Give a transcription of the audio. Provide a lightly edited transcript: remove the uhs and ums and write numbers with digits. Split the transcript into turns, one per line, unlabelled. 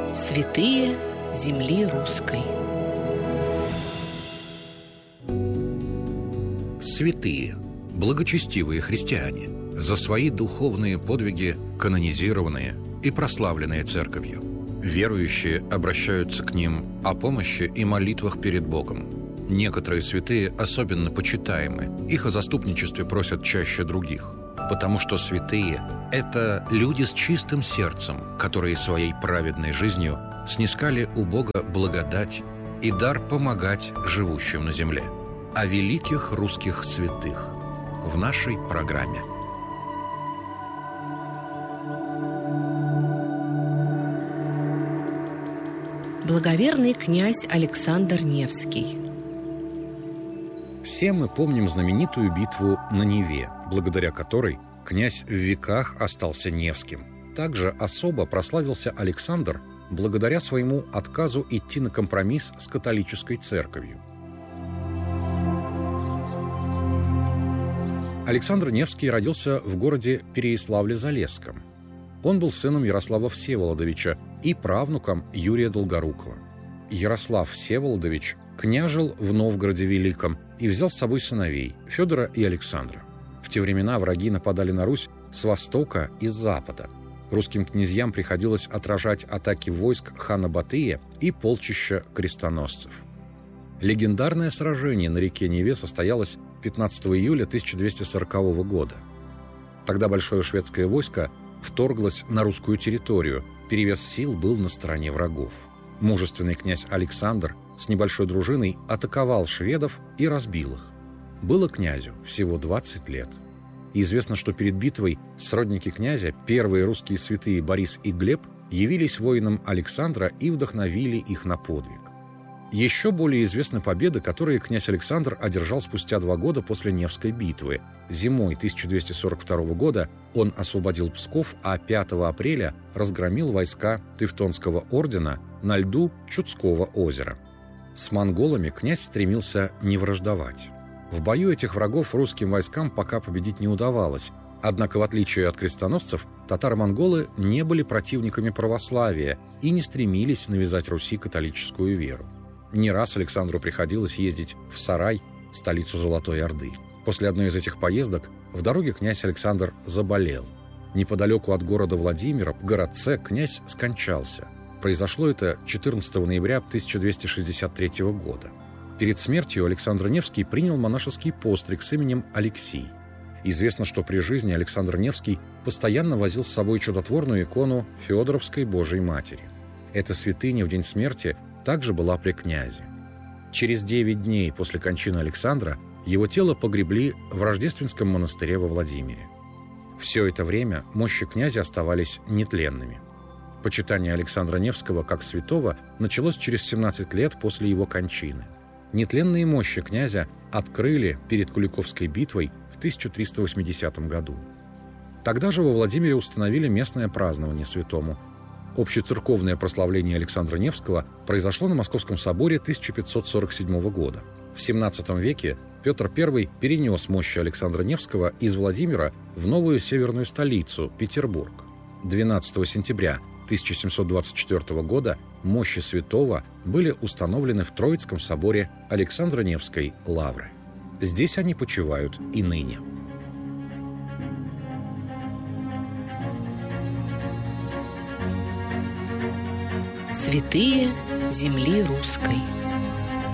Святые земли русской.
Святые, благочестивые христиане, за свои духовные подвиги канонизированные и прославленные Церковью. Верующие обращаются к ним о помощи и молитвах перед Богом. Некоторые святые особенно почитаемы, их о заступничестве просят чаще других, потому что святые – это люди с чистым сердцем, которые своей праведной жизнью снискали у Бога благодать и дар помогать живущим на земле. О великих русских святых в нашей программе.
Благоверный князь Александр Невский.
Все мы помним знаменитую битву на Неве, благодаря которой князь в веках остался Невским. Также особо прославился Александр благодаря своему отказу идти на компромисс с католической церковью. Александр Невский родился в городе Переяславле-Залесском. Он был сыном Ярослава Всеволодовича и правнуком Юрия Долгорукова. Ярослав Всеволодович княжил в Новгороде Великом и взял с собой сыновей Федора и Александра. В те времена враги нападали на Русь с востока и с запада. Русским князьям приходилось отражать атаки войск хана Батыя и полчища крестоносцев. Легендарное сражение на реке Неве состоялось 15 июля 1240 года. Тогда большое шведское войско вторглось на русскую территорию, перевес сил был на стороне врагов. Мужественный князь Александр с небольшой дружиной атаковал шведов и разбил их. Было князю всего 20 лет. Известно, что перед битвой сродники князя, первые русские святые Борис и Глеб, явились воинам Александра и вдохновили их на подвиг. Еще более известны победы, которые князь Александр одержал спустя 2 года после Невской битвы. Зимой 1242 года он освободил Псков, а 5 апреля разгромил войска Тевтонского ордена на льду Чудского озера. С монголами князь стремился не враждовать. В бою этих врагов русским войскам пока победить не удавалось, однако, в отличие от крестоносцев, татаро-монголы не были противниками православия и не стремились навязать Руси католическую веру. Не раз Александру приходилось ездить в Сарай, столицу Золотой Орды. После одной из этих поездок в дороге князь Александр заболел. Неподалеку от города Владимира, в городце, князь скончался. Произошло это 14 ноября 1263 года. Перед смертью Александр Невский принял монашеский постриг с именем Алексий. Известно, что при жизни Александр Невский постоянно возил с собой чудотворную икону Феодоровской Божией Матери. Эта святыня в день смерти также была при князе. Через 9 дней после кончины Александра его тело погребли в Рождественском монастыре во Владимире. Все это время мощи князя оставались нетленными. Почитание Александра Невского как святого началось через 17 лет после его кончины. Нетленные мощи князя открыли перед Куликовской битвой в 1380 году. Тогда же во Владимире установили местное празднование святому. Общецерковное прославление Александра Невского произошло на Московском соборе 1547 года. В XVII веке Петр I перенес мощи Александра Невского из Владимира в новую северную столицу – Петербург. 12 сентября 1724 года мощи святого были установлены в Троицком соборе Александра Невской лавры. Здесь они почивают и ныне.
Святые земли русской.